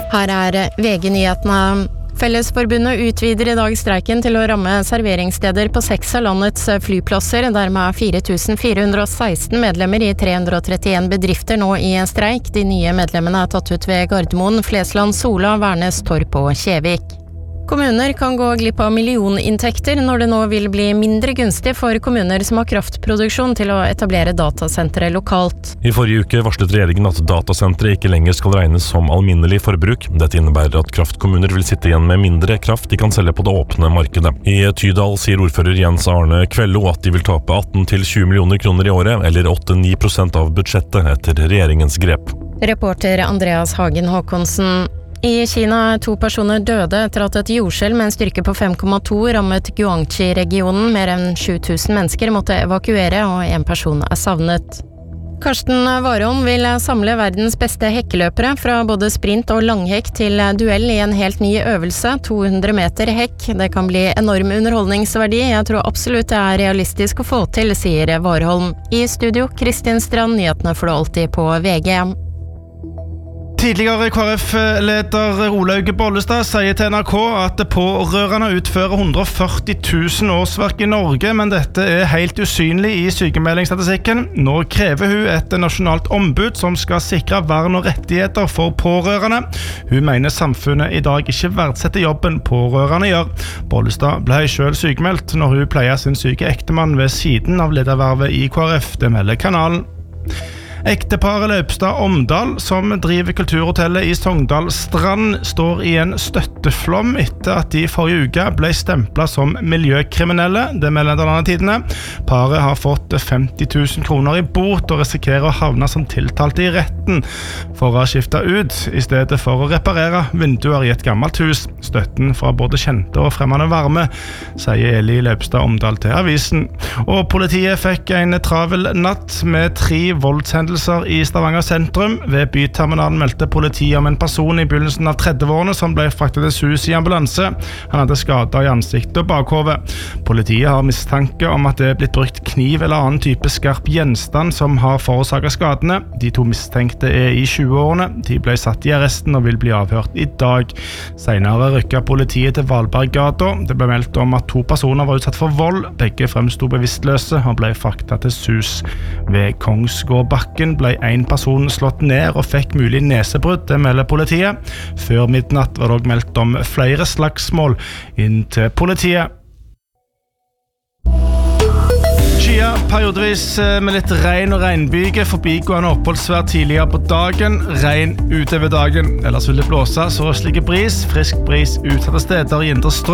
Her VG-nyhetene. Fellesforbundet utvider I dag streiken til å ramme serveringssteder på 6 av landets flyplasser. Dermed 4.416 medlemmer I 331 bedrifter nå I streik. De nye medlemmene tatt ut ved Gardermoen, Flesland, Sola, Værnes, Torp og Kjevik. Kommuner kan gå glipp av millioninntekter når det nå vil bli mindre gunstig for kommuner som har kraftproduksjon til å etablere datasentre lokalt. I forrige uke varslet regjeringen at datasentre ikke lenger skal regnes som alminnelig forbruk. Dette innebærer at kraftkommuner vil sitte igjen med mindre kraft de kan selge på det åpne markedet. I Tydal sier ordfører Jens Arne Kvello at de vil tape 18–20 millioner kroner I året, eller 8–9% av budsjettet etter regjeringens grep. Reporter Andreas Hagen Håkonsen. I Kina 2 personer døde etter at et jordskjelv med en styrke på 5,2 rammet Guangxi-regionen. Mer enn 7000 mennesker måtte evakuere, og en person savnet. Karsten Warholm vil samle verdens beste hekkeløpere fra både sprint og langhekk til duell I en helt ny øvelse, 200 meter hekk. Det kan bli enorm underholdningsverdi. Jeg tror absolutt det realistisk å få til, sier Warholm. I studio, Kristin Strand, nyhetene får du alltid på VG. Tidligere KrF-leder Olaug Bollestad sier til NRK at pårørende utfører 140 000 årsverk I Norge, men dette helt usynlig I sykemeldingsstatistikken. Nå krever hun et nasjonalt ombud som skal sikre vern og rettigheter for pårørende. Hun mener samfunnet I dag ikke verdsetter jobben pårørende gjør. Bollestad ble selv sykemeldt når hun pleier sin syke ektemann ved siden av ledervervet I KrF, det melder kanalen. Ekteparet Løpstad Omdal, som driver kulturhotellet I Sogndal Strand, står I en støtteflom etter at de forrige uke ble stemplet som miljøkriminelle, det melder denne tidene. Paret har fått 50 000 kroner I bot og risikerer å havne som tiltalte I retten for å ha skiftet ut, I stedet for å reparere vinduer I et gammelt hus. Støtten fra både kjente og fremmede varme, sier Eli Løpstad Omdal til avisen. Og politiet fikk en travel natt med 3 voldshendelser I Stavanger sentrum. Ved byterminalen meldte politiet om en person I begynnelsen av 30-årene som ble fraktet til hus I ambulanse. Han hadde skader I ansiktet og bakhove. Politiet har mistanke om at det blitt brukt kniv eller annen type skarp gjenstand som har forårsaket skadene. De 2 mistenkte I 20-årene. De ble satt I arresten og vil bli avhørt I dag. Senere rykket politiet til Valberggata. Det ble meldt om at 2 personer var utsatt for vold. Begge fremstod bevisstløse og ble fraktet til hus. Ved Kongsgårdbakken ble en person slått ned og fikk mulig nesebrudd, det melder politiet. Før midnatt var det også meldt om flere slagsmål inn til politiet. Skya periodevis med litt regn og regnbyge, forbigående oppholdsvær tidligere på dagen, regn utover dagen. Ellers vil det blåse, så slik bris, frisk bris utsatte steder I indre strøk.